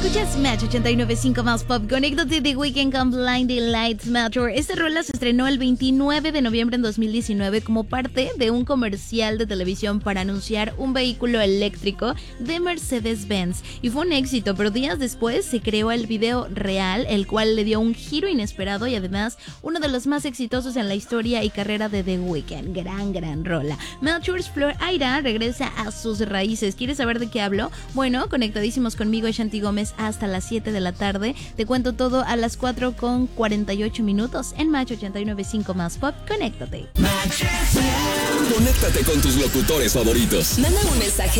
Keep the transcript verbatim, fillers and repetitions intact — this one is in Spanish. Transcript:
Escuchas Match ochenta y nueve punto cinco más Pop. Conéctate de Weekend con Blinding Lights Matter. Esta rola se estrenó el veintinueve de noviembre en dos mil diecinueve como parte de un comercial de televisión para anunciar un vehículo eléctrico de Mercedes-Benz. Y fue un éxito, pero días después se creó el video real, el cual le dio un giro inesperado y además uno de los más exitosos en la historia y carrera de The Weeknd. Gran, gran rola. Melchor's Flor Aira regresa a sus raíces. ¿Quieres saber de qué hablo? Bueno, conectadísimos conmigo, Shanti Gómez, hasta las siete de la tarde. Te cuento todo a las cuatro con cuarenta y ocho minutos en Match ochenta y nueve punto cinco más Pop. Conéctate. Conéctate con tus locutores favoritos. Manda un mensaje